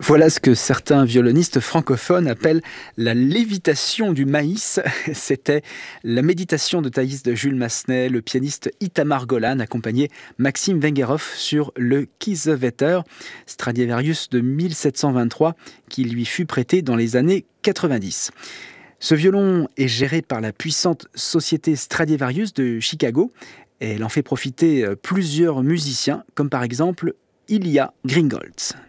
Voilà ce que certains violonistes francophones appellent la lévitation du maïs. C'était la méditation de Thaïs de Jules Massenet, le pianiste Itamar Golan, accompagné Maxime Vengerov sur le Kiesewetter, Stradivarius de 1723, qui lui fut prêté dans les années 90. Ce violon est géré par la puissante société Stradivarius de Chicago. Et elle en fait profiter plusieurs musiciens, comme par exemple Ilya Gringolds.